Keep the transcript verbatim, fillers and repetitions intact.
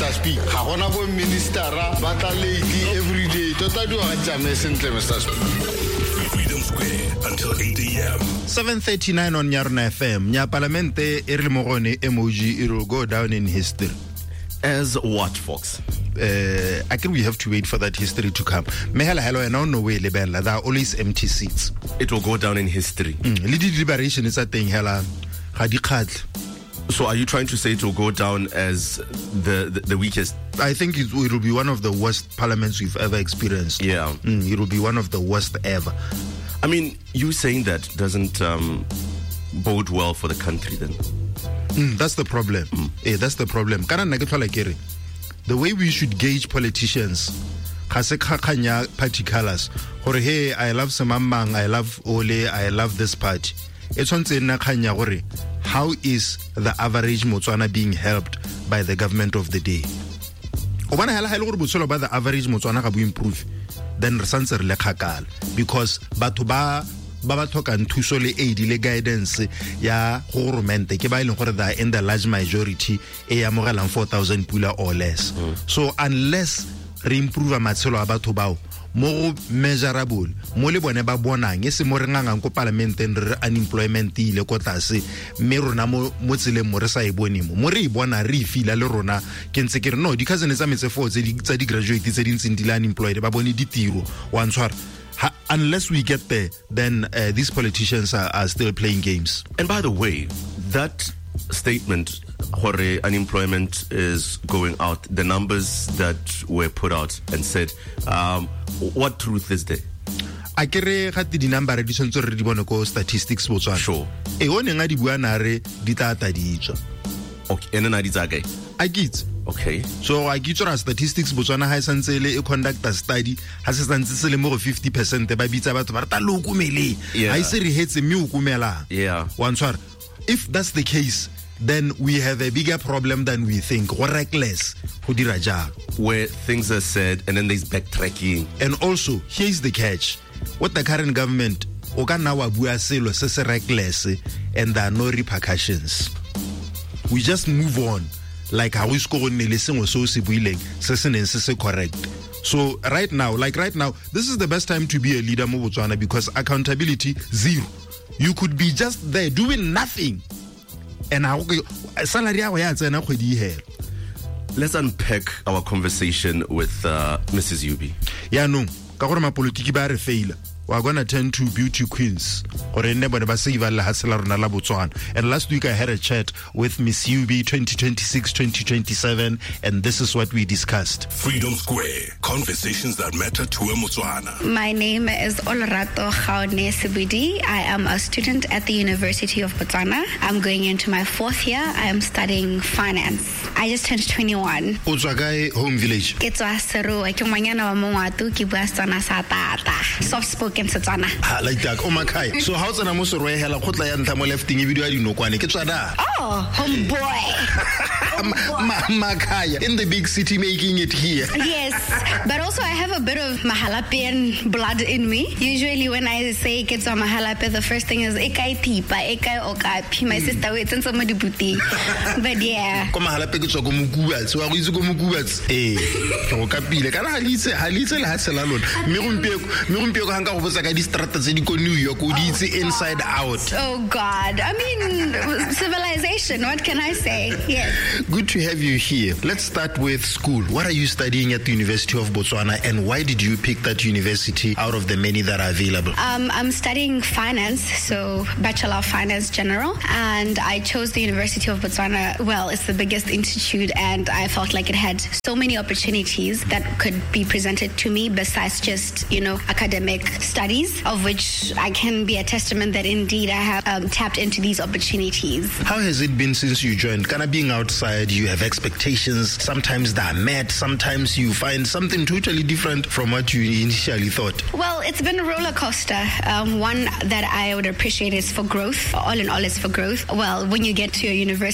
Mister Speaker. Ha gona bo minister ba tla lady every day. Tota di wa tsame sentle Mister Speaker. Freedom Square until eight a.m. seven thirty-nine on Nyarna F M. Nya Parlamente e re mogone emoji it will go down in history. As what, Fox? Uh, I think we have to wait for that history to come. Mehela hello and no way lebella. There are always empty seats. It will go down in history. Mm. Lady liberation is a thing hela. So are you trying to say it will go down as the the, the weakest? I think it will be one of the worst parliaments we've ever experienced. Yeah. Mm, it will be one of the worst ever. I mean, you saying that doesn't um, bode well for the country then. Mm, that's the problem. Mm. Yeah, that's the problem. The way we should gauge politicians, party colors, or hey, I love Samamang, I love Ole, I love this party. It's on how is the average Motswana being helped by the government of the day? About the average Motswana can improve, then resans re le khakala because batho ba ba ba tlhokang thuso le aid le guidance ya government ke ba ileng gore they in the large majority e amogelang four thousand pula or less. Mm. So unless re improve matshelo a batho bao mo measurable mo le bone ba bonang e se mo re ngangang ko parliamenteng re unemployment ile ko tlase me rona mo mo tseleng mo re sa e bone mo mo re e bona re fila le rona ke ntse ke re no di cousin tsa metse four tse di tsa di graduate tse di ntseng di le unemployed ba bone ditiro wa ntshwara. Unless we get there, then uh, these politicians are, are still playing games. And by the way, that statement, where unemployment is going out, the numbers that were put out and said, um, what truth is there? I kere gati di number di tshwantse re di bone ko statistics Botswana. Sure. E one nga di bua na re di tata di tswa. Okay, ene na di tsa kae? I get. Okay. So I get your statistics Botswana ha santsele e conduct a study ha se santse se le mo fifty percent ba bitsa batho ba rata lokumele. Yeah. Ha se re hetse me ukumela. Yeah. One swar. If that's the case, then we have a bigger problem than we think. Or reckless. Where things are said and then there's backtracking. And also, here's the catch. What the current government is reckless and there are no repercussions. We just move on. Like how we score on the or so se correct. So right now, like right now, this is the best time to be a leader mo Botswana because accountability zero. You could be just there doing nothing. And salary let's unpack our conversation with uh, Missus Yubi. Yeah, no. Ka gore ma politiki ba re fail. We're going to turn to beauty queens. And last week I had a chat with Miss Yubi twenty twenty-six twenty twenty-seven, and this is what we discussed. Freedom Square, conversations that matter to a Motswana. My name is Olerato Kgaone Sebudi. I am a student at the University of Botswana. I'm going into my fourth year. I am studying finance. I just turned twenty-one. Otswagai home village. Ke tswa Seru, ke monyana wa mongwatu ke bua Setswana sa tata. Soft spoken Setswana. Ah, like that. Oh my kai. So how's an amoso roe hela khotla ya ntla mo lefting e video ya dinokwane ke tswa da. Oh, homeboy. Makaya in the big city making it here. Yes, but also I have a bit of Mahalapian blood in me. Usually when I say ke tswa Mahalape, the first thing is ekai tipa, ekai okapi. My sister waits and somebody buti. But yeah. Ko Mahalape ke tswa go Mugubatsi. So I go itse go Mugubatsi. Eh, ke go kapile. Kana halitse halitse le hasela lona. Me go mpeko, me go mpeko hanga go botsa ka di strata tse di ko New York o di itse inside out. Oh God. I mean, civilization, what can I say? Yes. Good to have you here. Let's start with school. What are you studying at the University of Botswana and why did you pick that university out of the many that are available? Um, I'm studying finance, so Bachelor of Finance General, and I chose the University of Botswana. Well, it's the biggest institute and I felt like it had so many opportunities that could be presented to me besides just, you know, academic studies, of which I can be a testament that indeed I have um, tapped into these opportunities. How has it been since you joined? Kind of being outside, you have expectations. Sometimes they're met. Sometimes you find something totally different from what you initially thought. Well, it's been a roller coaster. Um, one that I would appreciate is for growth. All in all, it's for growth. Well, when you get to your university,